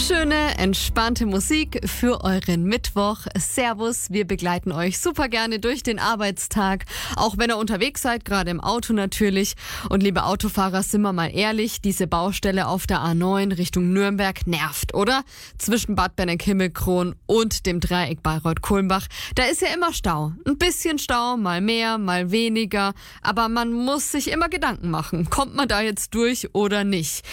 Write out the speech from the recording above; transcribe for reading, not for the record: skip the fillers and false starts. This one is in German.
Schöne, entspannte Musik für euren Mittwoch. Servus, wir begleiten euch super gerne durch den Arbeitstag, auch wenn ihr unterwegs seid, gerade im Auto natürlich. Und liebe Autofahrer, sind wir mal ehrlich, diese Baustelle auf der A9 Richtung Nürnberg nervt, oder? Zwischen Bad Benneck-Himmelkron und dem Dreieck Bayreuth-Kulmbach, da ist ja immer Stau. Ein bisschen Stau, mal mehr, mal weniger, aber man muss sich immer Gedanken machen, kommt man da jetzt durch oder nicht?